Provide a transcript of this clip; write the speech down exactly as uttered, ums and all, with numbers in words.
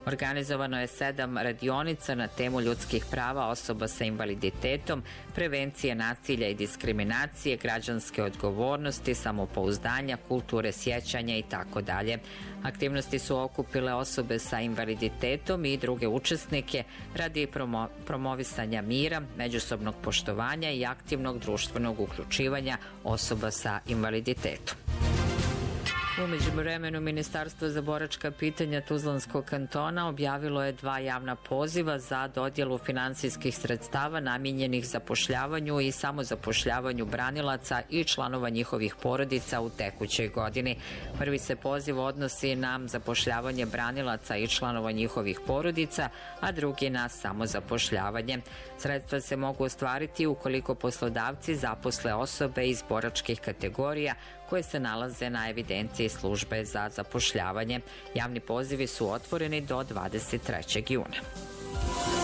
Organizovano je sedam radionica na temu ljudskih prava osoba sa invaliditetom, prevencije nasilja i diskriminacije, građanske odgovornosti, samopouzdanja, kulture sjećanja i tako dalje. Aktivnosti su okupile osobe sa invaliditetom i druge učesnike radi promo promovisanja mira, međusobnog poštovanja i aktivnog društvenog uključivanja osoba sa invaliditetom. U međuvremenu Ministarstvo za boračka pitanja Tuzlanskog kantona objavilo je dva javna poziva za dodjelu finansijskih sredstava namijenjenih zapošljavanju i samozapošljavanju branilaca i članova njihovih porodica u tekućoj godini. Prvi se poziv odnosi na zapošljavanje branilaca i članova njihovih porodica, a drugi na samozapošljavanje. Sredstva se mogu ostvariti ukoliko poslodavci zaposle osobe iz boračkih kategorija koje se nalaze na evidenciji službe za zapošljavanje. Javni pozivi su otvoreni do dvadeset trećeg juna.